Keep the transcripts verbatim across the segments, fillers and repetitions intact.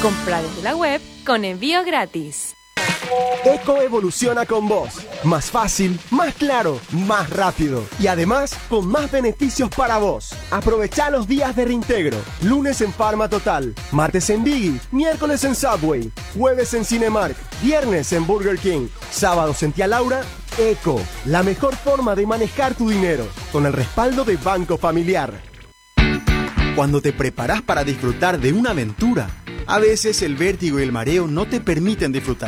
Compra desde la web con envío gratis. Eco evoluciona con vos. Más fácil, más claro, más rápido. Y además, con más beneficios para vos. Aprovechá los días de reintegro. Lunes en Pharma Total. Martes en Biggie. Miércoles en Subway. Jueves en Cinemark. Viernes en Burger King. Sábados en Tía Laura. Eco, la mejor forma de manejar tu dinero. Con el respaldo de Banco Familiar. Cuando te preparás para disfrutar de una aventura, a veces el vértigo y el mareo no te permiten disfrutar.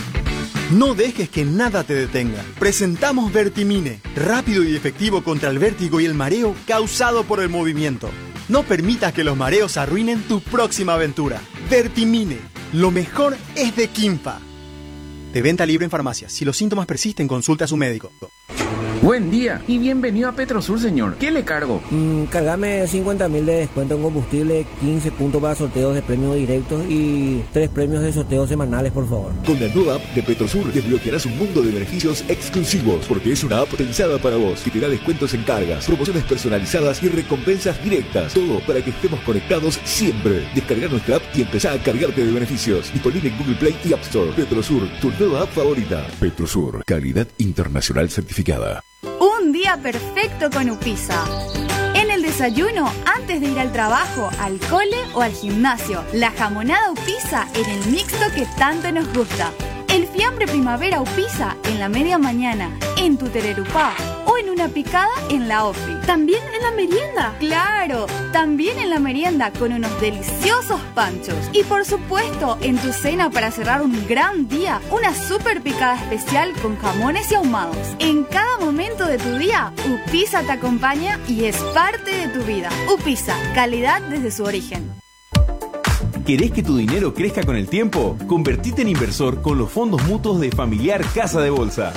No dejes que nada te detenga. Presentamos Vertimine, rápido y efectivo contra el vértigo y el mareo causado por el movimiento. No permitas que los mareos arruinen tu próxima aventura. Vertimine, lo mejor es de Quimpa. De venta libre en farmacias. Si los síntomas persisten, consulta a su médico. Buen día y bienvenido a Petrosur, señor. ¿Qué le cargo? Mm, cargame cincuenta mil de descuento en combustible, quince puntos para sorteos de premios directos y tres premios de sorteos semanales, por favor. Con la nueva app de Petrosur desbloquearás un mundo de beneficios exclusivos, porque es una app pensada para vos, que te da descuentos en cargas, promociones personalizadas y recompensas directas. Todo para que estemos conectados siempre. Descarga nuestra app y empezá a cargarte de beneficios. Disponible en Google Play y App Store. Petrosur, tu nueva app favorita. Petrosur, calidad internacional certificada. Un día perfecto con Upisa. En el desayuno, antes de ir al trabajo, al cole o al gimnasio, la jamonada Upisa en el mixto que tanto nos gusta. El fiambre primavera Upisa en la media mañana, en tu tererupá o en una picada en la ofi. ¿También en la merienda? ¡Claro! También en la merienda con unos deliciosos panchos. Y por supuesto, en tu cena para cerrar un gran día, una super picada especial con jamones y ahumados. En cada momento de tu día, Upisa te acompaña y es parte de tu vida. Upisa, calidad desde su origen. ¿Querés que tu dinero crezca con el tiempo? Convertite en inversor con los fondos mutuos de Familiar Casa de Bolsa.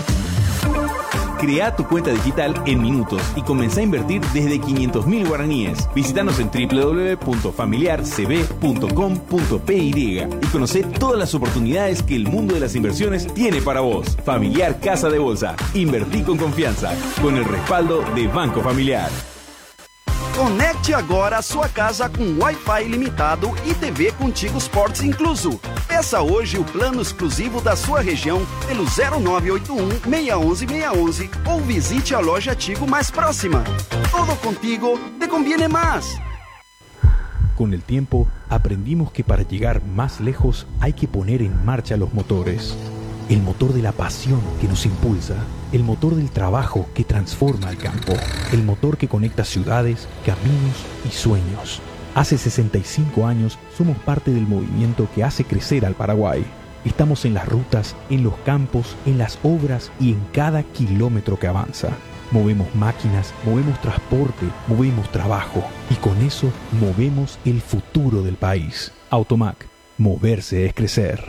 Crea tu cuenta digital en minutos y comenzá a invertir desde quinientos mil guaraníes. Visítanos en doble u doble u doble u punto familiar c b punto com punto p y y conocé todas las oportunidades que el mundo de las inversiones tiene para vos. Familiar Casa de Bolsa. Invertí con confianza, con el respaldo de Banco Familiar. Conecte agora a sua casa com Wi-Fi ilimitado e T V Contigo Sports incluso. Peça hoje o plano exclusivo da sua região pelo zero nove oito um, seis um um, seis um um ou visite a loja Tigo mais próxima. Todo contigo te conviene más. Con el tiempo, aprendimos que para llegar más lejos hay que poner en marcha los motores. El motor de la pasión que nos impulsa, el motor del trabajo que transforma el campo, el motor que conecta ciudades, caminos y sueños. Hace sesenta y cinco años somos parte del movimiento que hace crecer al Paraguay. Estamos en las rutas, en los campos, en las obras y en cada kilómetro que avanza. Movemos máquinas, movemos transporte, movemos trabajo y con eso movemos el futuro del país. Automac, moverse es crecer.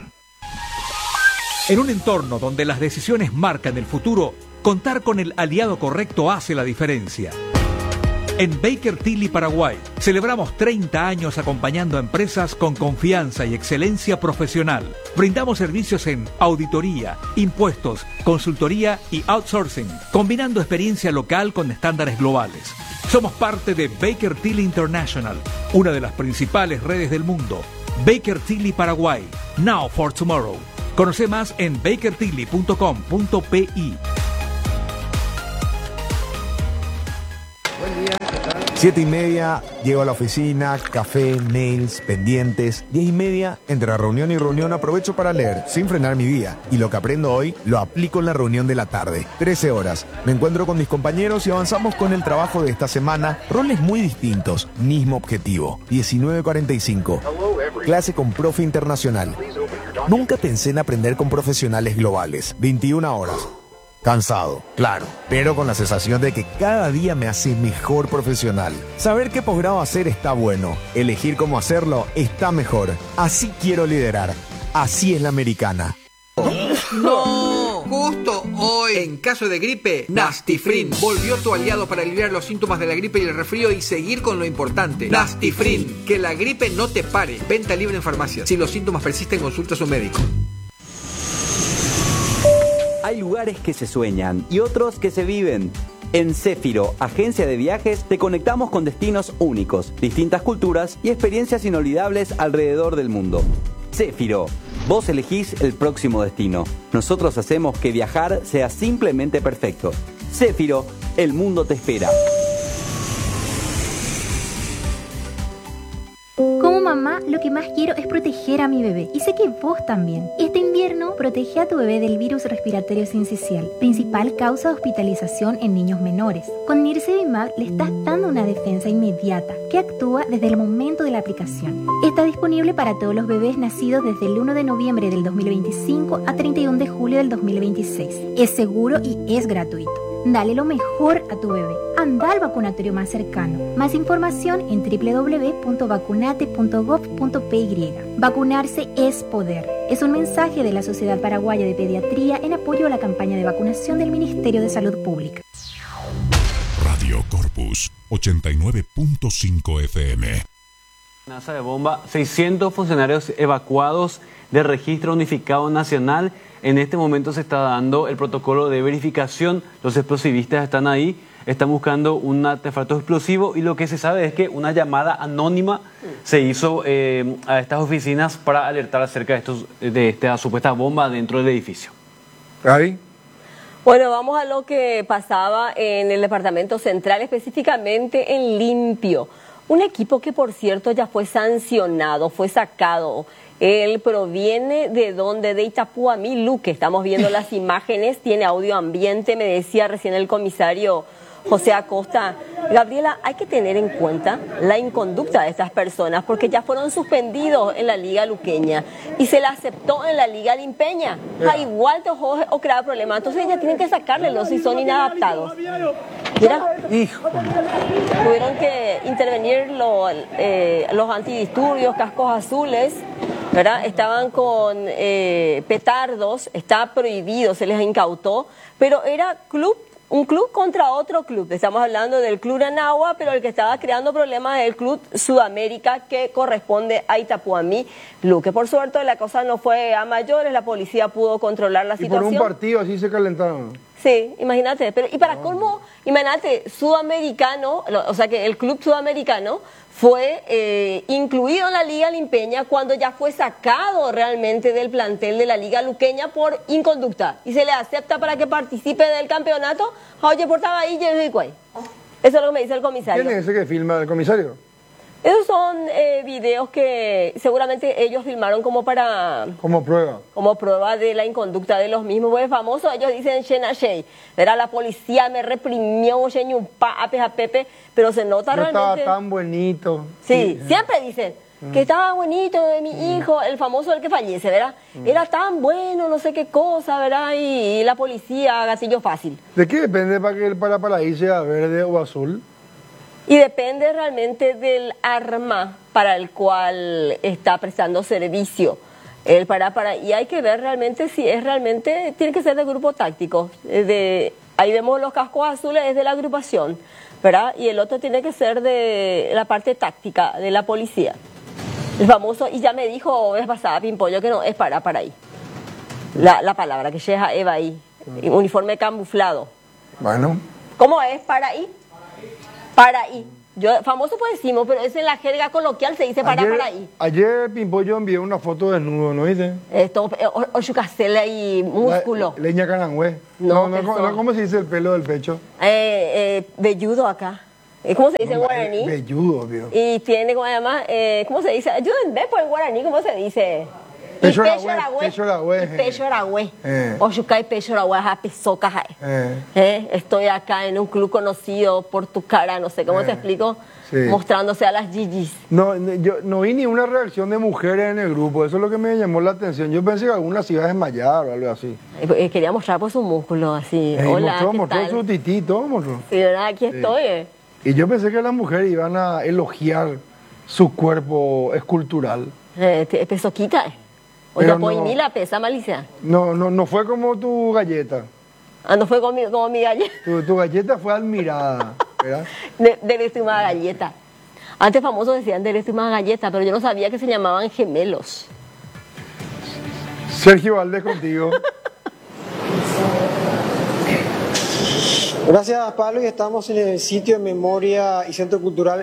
En un entorno donde las decisiones marcan el futuro, contar con el aliado correcto hace la diferencia. En Baker Tilly Paraguay celebramos treinta años acompañando a empresas con confianza y excelencia profesional. Brindamos servicios en auditoría, impuestos, consultoría y outsourcing, combinando experiencia local con estándares globales. Somos parte de Baker Tilly International, una de las principales redes del mundo. Baker Tilly Paraguay, now for tomorrow. Conoce más en baker tilly punto com punto p y. Siete y media, llego a la oficina, café, mails, pendientes. Diez y media, entre reunión y reunión aprovecho para leer, sin frenar mi día. Y lo que aprendo hoy, lo aplico en la reunión de la tarde. Trece horas, me encuentro con mis compañeros y avanzamos con el trabajo de esta semana. Roles muy distintos, mismo objetivo. diecinueve cuarenta y cinco, clase con profe internacional. Nunca pensé en aprender con profesionales globales. veintiuna horas. Cansado, claro, pero con la sensación de que cada día me hace mejor profesional. Saber qué posgrado hacer está bueno. Elegir cómo hacerlo está mejor. Así quiero liderar. Así es la americana. ¡No! Justo hoy, en caso de gripe, Nastifrin volvió tu aliado para aliviar los síntomas de la gripe y el resfrío y seguir con lo importante. Nastifrin, que la gripe no te pare. Venta libre en farmacias. Si los síntomas persisten, consulta a su médico. Hay lugares que se sueñan y otros que se viven. En Céfiro, agencia de viajes, te conectamos con destinos únicos, distintas culturas y experiencias inolvidables alrededor del mundo. Céfiro, vos elegís el próximo destino. Nosotros hacemos que viajar sea simplemente perfecto. Céfiro, el mundo te espera. Como mamá, lo que más quiero es proteger a mi bebé. Y sé que vos también. Este invierno, protege a tu bebé del virus respiratorio sincicial, principal causa de hospitalización en niños menores. Con Nirsevimab le estás dando una defensa inmediata que actúa desde el momento de la aplicación. Está disponible para todos los bebés nacidos desde el uno de noviembre del dos mil veinticinco a treinta y uno de julio del dos mil veintiséis. Es seguro y es gratuito. Dale lo mejor a tu bebé. Anda al vacunatorio más cercano. Más información en doble u doble u doble u punto vacunate punto gov punto pe y. Vacunarse es poder. Es un mensaje de la Sociedad Paraguaya de Pediatría en apoyo a la campaña de vacunación del Ministerio de Salud Pública. Radio Corpus ochenta y nueve punto cinco F M. Amenaza de bomba, seiscientos funcionarios evacuados del Registro Unificado Nacional. En este momento se está dando el protocolo de verificación. Los explosivistas están ahí, están buscando un artefacto explosivo y lo que se sabe es que una llamada anónima se hizo eh, a estas oficinas para alertar acerca de, estos, de esta supuesta bomba dentro del edificio. Gaby. Bueno, vamos a lo que pasaba en el Departamento Central, específicamente en Limpio. Un equipo que, por cierto, ya fue sancionado, fue sacado. Él proviene de donde, de Itapuamí, Luque. Estamos viendo las imágenes, tiene audio ambiente, me decía recién el comisario José Acosta. Gabriela, hay que tener en cuenta la inconducta de estas personas porque ya fueron suspendidos en la Liga Luqueña y se la aceptó en la Liga Limpeña. Ja, igual te ojo o crear problemas. Entonces ya tienen que sacarles si son inadaptados. Mira, hijo, tuvieron que intervenir lo, eh, los antidisturbios, cascos azules, ¿verdad? Estaban con eh, petardos, está prohibido, se les incautó, pero era club, un club contra otro club. Estamos hablando del Club Anagua, pero el que estaba creando problemas es el Club Sudamérica, que corresponde a Itapuamí, Luque. Por suerte la cosa no fue a mayores, la policía pudo controlar la y situación. Y por un partido así se calentaron. Sí, imagínate, pero y para colmo, imagínate, sudamericano, o sea que el club sudamericano fue eh, incluido en la Liga Limpeña cuando ya fue sacado realmente del plantel de la Liga Luqueña por inconducta y se le acepta para que participe del campeonato. Oye, por estaba ahí, eso es lo que me dice el comisario. ¿Quién es ese que filma el comisario? Esos son eh, videos que seguramente ellos filmaron como para... Como prueba. Como prueba de la inconducta de los mismos. Pues famoso, ellos dicen Shena Shey. Verá, la policía me reprimió, a Pepe, pero se nota no realmente... estaba tan bonito. Sí, sí. Siempre dicen mm. que estaba bonito de mi mm. hijo, el famoso el que fallece, ¿verdad? Mm. Era tan bueno, no sé qué cosa, ¿verdad? Y, y la policía, gatillo fácil. ¿De qué depende para que el paraparaí sea verde o azul? Y depende realmente del arma para el cual está prestando servicio el para, para y hay que ver realmente si es realmente, tiene que ser de grupo táctico. De, ahí vemos los cascos azules, es de la agrupación, ¿verdad? Y el otro tiene que ser de la parte táctica de la policía. El famoso, y ya me dijo vez pasada Pimpollo que no es para, para ahí. La, la palabra que llega Eva ahí, uh-huh. Uniforme camuflado. Bueno. ¿Cómo es para ahí? Para ahí. Yo, famoso pues decimos, pero es en la jerga coloquial se dice para ayer, para ahí. Ayer Pimpollo envió una foto desnudo, ¿no viste? Esto, ochucacela y músculo. La, leña canangüe. No, no, no, no, ¿cómo se dice el pelo del pecho? Eh, eh, velludo acá. ¿Cómo se dice en no, guaraní? Velludo, tío. Y tiene, ¿cómo se llama? Eh, ¿Cómo se dice? Ayúdenme por el guaraní, ¿cómo se dice? Pecho aragüe. Pecho aragüe. Pecho aragüe. Ochucay pecho aragüe, pesoca. Estoy acá en un club conocido por tu cara, no sé cómo eh. te explico, sí. Mostrándose a las Gigis. No, yo no vi ni una reacción de mujeres en el grupo, eso es lo que me llamó la atención. Yo pensé que algunas se iba a desmayar o algo así. Eh, quería mostrar por su músculo, así. Eh, Hola, mostró, mostró tal? Su tití, todo mostró. Sí, ¿verdad? Aquí sí. Estoy. Eh. Y yo pensé que las mujeres iban a elogiar su cuerpo escultural. Eh, pesoquita, eh. Oye, pues no, la pesa malicia. No, no, no fue como tu galleta. Ah, no fue como mi, como mi galleta. Tu, tu galleta fue admirada, ¿verdad? De, de estimada galleta. Antes famosos decían de estimada galleta, pero yo no sabía que se llamaban gemelos. Sergio Valdés contigo. Gracias, Pablo, y estamos en el sitio de memoria y centro cultural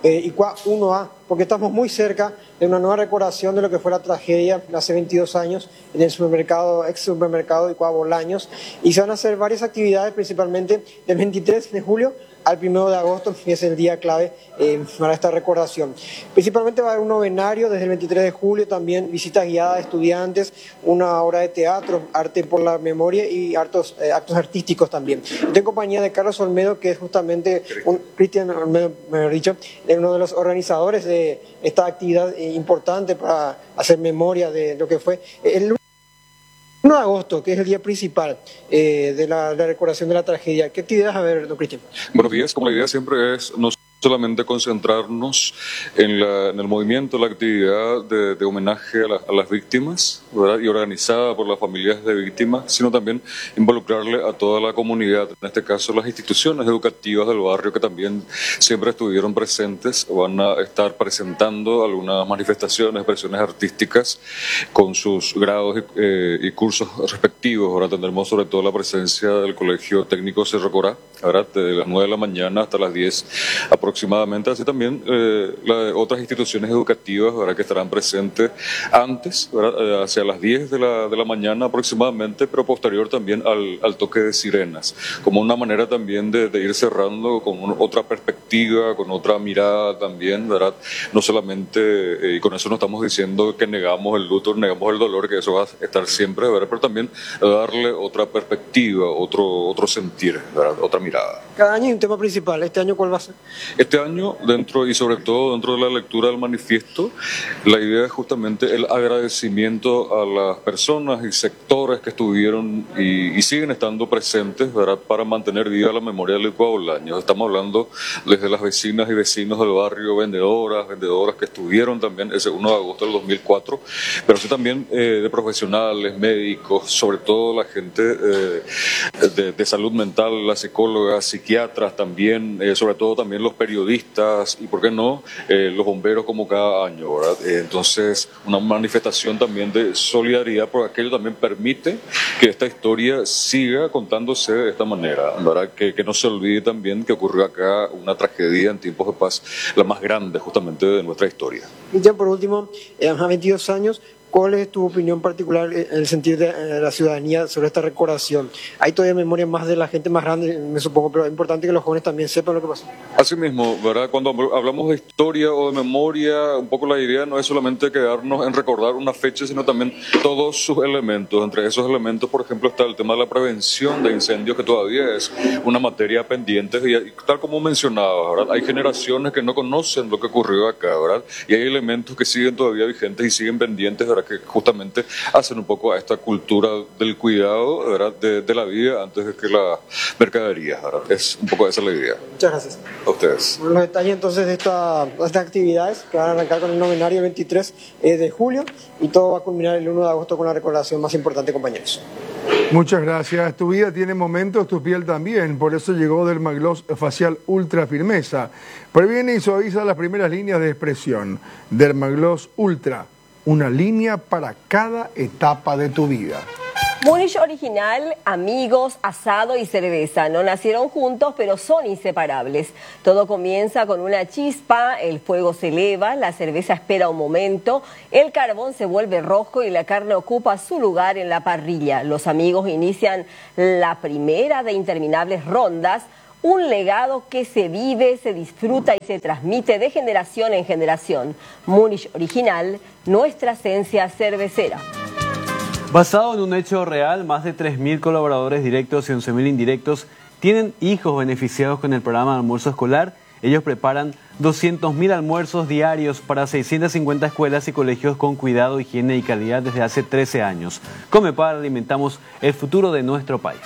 eh, I C U A uno A, porque estamos muy cerca de una nueva recordación de lo que fue la tragedia hace veintidós años en el supermercado, ex supermercado I C U A Bolaños, y se van a hacer varias actividades, principalmente del veintitrés de julio al primero de agosto, que es el día clave eh, para esta recordación. Principalmente va a haber un novenario desde el veintitrés de julio, también visitas guiadas de estudiantes, una obra de teatro, arte por la memoria y actos, eh, actos artísticos también. Estoy en compañía de Carlos Olmedo, que es justamente, un, Cristian Olmedo, mejor dicho, uno de los organizadores de esta actividad eh, importante para hacer memoria de lo que fue el uno de agosto, que es el día principal eh, de la, la recordación de la tragedia. ¿Qué actividades a ver, don Cristian? Buenos días. Como la idea siempre es no solamente concentrarnos en, la, en el movimiento, la actividad de, de homenaje a, la, a las víctimas, ¿verdad? Y organizada por las familias de víctimas, sino también involucrarle a toda la comunidad, en este caso las instituciones educativas del barrio que también siempre estuvieron presentes, van a estar presentando algunas manifestaciones, expresiones artísticas con sus grados y, eh, y cursos respectivos. Ahora tendremos sobre todo la presencia del Colegio Técnico Cerro Corá, ¿verdad? De las nueve de la mañana hasta las diez aproximadamente. aproximadamente, así también eh, la, otras instituciones educativas, ¿verdad?, que estarán presentes antes, ¿verdad?, hacia las diez de la, de la mañana aproximadamente, pero posterior también al, al toque de sirenas, como una manera también de, de ir cerrando con un, otra perspectiva, con otra mirada también, ¿verdad?, no solamente, eh, y con eso no estamos diciendo que negamos el luto, negamos el dolor, que eso va a estar siempre, ¿verdad?, pero también darle otra perspectiva, otro, otro sentir, ¿verdad?, otra mirada. Cada año hay un tema principal. ¿Este año cuál va a ser? Este año, dentro y sobre todo dentro de la lectura del manifiesto, la idea es justamente el agradecimiento a las personas y sectores que estuvieron y, y siguen estando presentes, ¿verdad?, para mantener viva la memoria del I C U A Bolaños. Estamos hablando desde las vecinas y vecinos del barrio, vendedoras, vendedoras que estuvieron también ese uno de agosto del dos mil cuatro, pero sí también eh, de profesionales, médicos, sobre todo la gente eh, de, de salud mental, las psicólogas, psiquiatras también, eh, sobre todo también los periodistas y, por qué no, eh, los bomberos como cada año, ¿verdad? Eh, entonces, una manifestación también de solidaridad, porque aquello también permite que esta historia siga contándose de esta manera, ¿verdad? Que, que no se olvide también que ocurrió acá una tragedia en tiempos de paz, la más grande justamente de nuestra historia. Y ya por último, eh, a veintidós años, ¿cuál es tu opinión particular en el sentir de eh, la ciudadanía sobre esta recordación? Hay todavía memoria más de la gente más grande, me supongo, pero es importante que los jóvenes también sepan lo que pasó. Así mismo, ¿verdad? Cuando hablamos de historia o de memoria, un poco la idea no es solamente quedarnos en recordar una fecha, sino también todos sus elementos. Entre esos elementos, por ejemplo, está el tema de la prevención de incendios, que todavía es una materia pendiente, y tal como mencionaba, ¿verdad?, hay generaciones que no conocen lo que ocurrió acá, ¿verdad? Y hay elementos que siguen todavía vigentes y siguen pendientes, ¿verdad?, que justamente hacen un poco a esta cultura del cuidado, ¿verdad?, de, de la vida antes de que la mercadería, ¿verdad? Es un poco esa la idea. Muchas gracias. A ustedes. Los detalles entonces de, esta, de estas actividades que van a arrancar con el novenario el veintitrés de julio y todo va a culminar el uno de agosto con la recordación más importante, compañeros. Muchas gracias. Tu vida tiene momentos, tu piel también. Por eso llegó Dermagloss Facial Ultra Firmeza. Previene y suaviza las primeras líneas de expresión. Dermagloss Ultra. Una línea para cada etapa de tu vida. Múnich Original, amigos, asado y cerveza. No nacieron juntos, pero son inseparables. Todo comienza con una chispa, el fuego se eleva, la cerveza espera un momento, el carbón se vuelve rojo y la carne ocupa su lugar en la parrilla. Los amigos inician la primera de interminables rondas, un legado que se vive, se disfruta y se transmite de generación en generación. Múnich Original, nuestra esencia cervecera. Basado en un hecho real, más de tres mil colaboradores directos y once mil indirectos tienen hijos beneficiados con el programa de almuerzo escolar. Ellos preparan doscientos mil almuerzos diarios para seiscientas cincuenta escuelas y colegios con cuidado, higiene y calidad desde hace trece años. Comepar, alimentamos el futuro de nuestro país.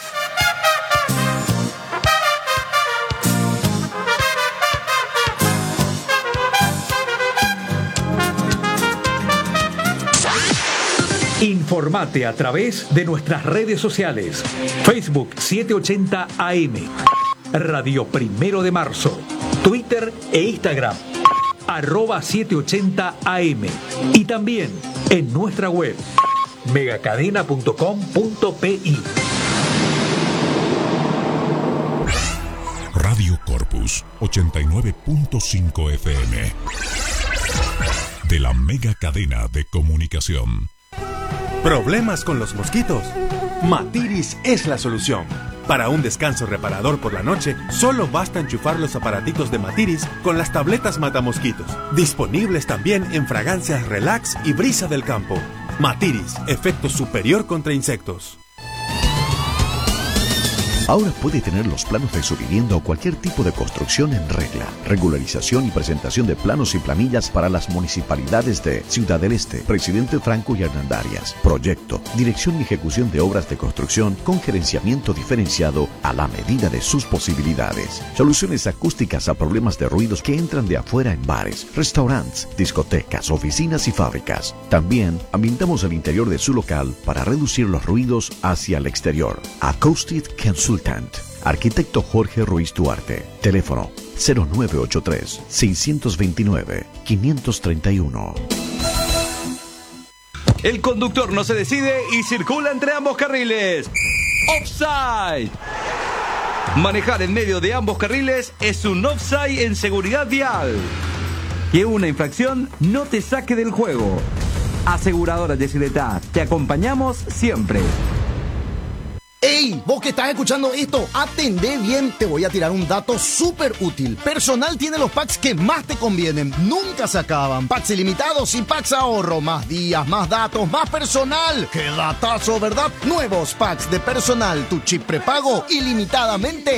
Informate a través de nuestras redes sociales. Facebook setecientos ochenta A M, Radio Primero de Marzo, Twitter e Instagram, arroba setecientos ochenta A M, y también en nuestra web, megacadena punto com punto pi. Radio Corpus. Corpus ochenta y nueve punto cinco F M. De la mega cadena de comunicación. ¿Problemas con los mosquitos? Matiris es la solución. Para un descanso reparador por la noche, solo basta enchufar los aparatitos de Matiris con las tabletas matamosquitos. Disponibles también en fragancias Relax y Brisa del Campo. Matiris, efecto superior contra insectos. Ahora puede tener los planos de su vivienda o cualquier tipo de construcción en regla. Regularización y presentación de planos y planillas para las municipalidades de Ciudad del Este, Presidente Franco y Hernandarias. Proyecto, dirección y ejecución de obras de construcción con gerenciamiento diferenciado a la medida de sus posibilidades. Soluciones acústicas a problemas de ruidos que entran de afuera en bares, restaurantes, discotecas, oficinas y fábricas. También ambientamos el interior de su local para reducir los ruidos hacia el exterior. Acoustic Consultant. Arquitecto Jorge Ruiz Duarte. Teléfono cero nueve ocho tres, seis dos nueve, cinco tres uno. El conductor no se decide y circula entre ambos carriles. Offside. Manejar en medio de ambos carriles es un offside en seguridad vial. Que una infracción no te saque del juego. Aseguradora Yesileta, te acompañamos siempre. ¡Ey! Vos que estás escuchando esto, atendé bien, te voy a tirar un dato súper útil. Personal tiene los packs que más te convienen, nunca se acaban. Packs ilimitados y packs ahorro, más días, más datos, más personal. ¡Qué datazo, verdad! Nuevos packs de personal, tu chip prepago ilimitadamente